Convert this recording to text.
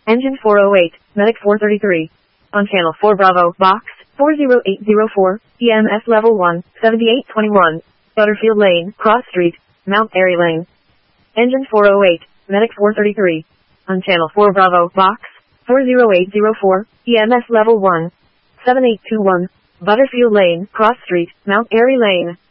Engine 408, Medic 433. On Channel 4 Bravo, Box 40804, EMS Level 1, 7821. Butterfield Lane, Cross Street, Mount Airy Lane. Engine 408, Medic 433. On Channel 4 Bravo, Box 40804, EMS Level 1, 7821. Butterfield Lane, Cross Street, Mount Airy Lane.